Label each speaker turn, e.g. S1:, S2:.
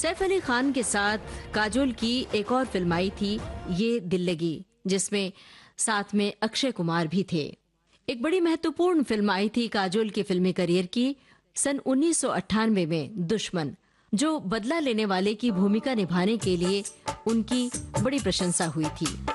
S1: सैफ अली खान के साथ काजोल की एक और फिल्म आई थी, ये दिल लगी, जिसमें साथ में अक्षय कुमार भी थे। एक बड़ी महत्वपूर्ण फिल्म आई थी काजोल के फिल्मी करियर की सन 1998 में, दुश्मन, जो बदला लेने वाले की भूमिका निभाने के लिए उनकी बड़ी प्रशंसा हुई थी।